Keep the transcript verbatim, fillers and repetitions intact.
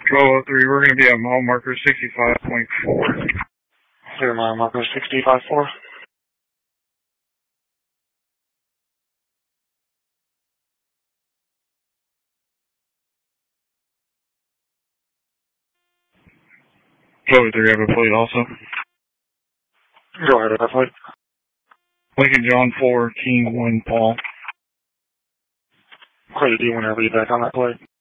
twelve oh three, we're going to be at mile marker sixty-five point four. Clear mile marker sixty-five point four. twelve oh three, I have a plate also. Go ahead, have a plate. Lincoln John four, King one, Paul. Clear D whenever you're back on that plate.